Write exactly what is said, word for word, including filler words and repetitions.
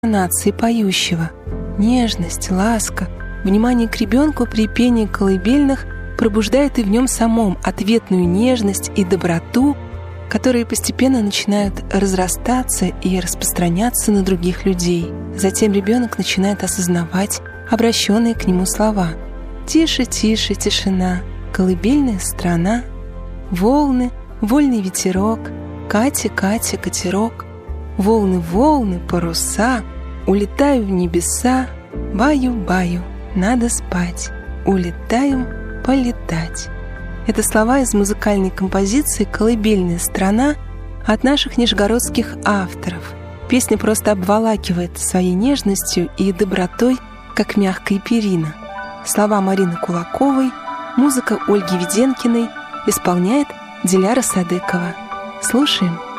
интонации поющего. Нежность, ласка, внимание к ребенку при пении колыбельных пробуждает и в нем самом ответную нежность и доброту, которые постепенно начинают разрастаться и распространяться на других людей. Затем ребенок начинает осознавать обращенные к нему слова. «Тише, тише, тишина, колыбельная страна, волны, вольный ветерок, Катя, Катя, катерок, волны, волны, паруса, улетаю в небеса, баю, баю, надо спать, улетаем полетать». Это слова из музыкальной композиции «Колыбельная страна» от наших нижегородских авторов. Песня просто обволакивает своей нежностью и добротой, как мягкая перина. Слова Марины Кулаковой, музыка Ольги Веденкиной, исполняет Диляра Садыкова. Слушаем.